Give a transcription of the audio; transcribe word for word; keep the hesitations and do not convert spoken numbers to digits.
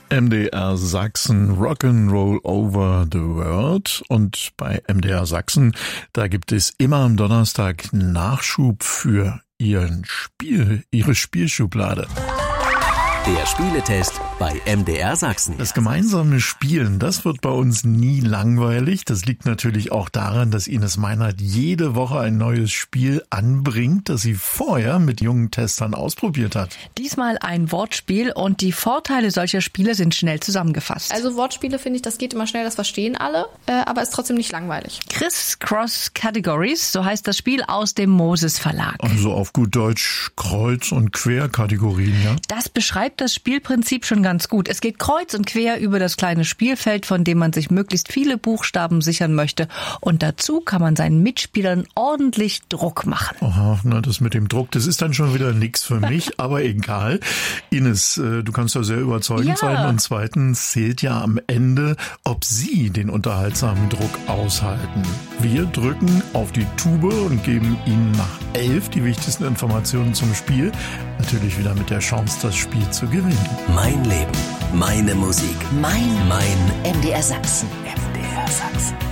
M D R Sachsen, Rock'n'Roll Over the World. Und bei M D R Sachsen, da gibt es immer am Donnerstag Nachschub für Ihren Spiel, Ihre Spielschublade. Der Spieletest bei M D R Sachsen. Das gemeinsame Spielen, das wird bei uns nie langweilig. Das liegt natürlich auch daran, dass Ines Meinert jede Woche ein neues Spiel anbringt, das sie vorher mit jungen Testern ausprobiert hat. Diesmal ein Wortspiel und die Vorteile solcher Spiele sind schnell zusammengefasst. Also Wortspiele, finde ich, das geht immer schnell, das verstehen alle, äh, aber ist trotzdem nicht langweilig. Criss-Cross Categories, so heißt das Spiel aus dem Moses Verlag. Also auf gut Deutsch Kreuz- und Querkategorien, ja? Das beschreibt das Spielprinzip schon ganz gut. Es geht kreuz und quer über das kleine Spielfeld, von dem man sich möglichst viele Buchstaben sichern möchte. Und dazu kann man seinen Mitspielern ordentlich Druck machen. Aha, na, das mit dem Druck, das ist dann schon wieder nix für mich, aber egal. Ines, du kannst ja sehr überzeugend ja. sein. Und zweitens zählt ja am Ende, ob Sie den unterhaltsamen Druck aushalten. Wir drücken auf die Tube und geben Ihnen nach elf die wichtigsten Informationen zum Spiel. Natürlich wieder mit der Chance, das Spiel zu gewinnen. Mein Leben, meine Musik, mein, mein M D R Sachsen. M D R Sachsen.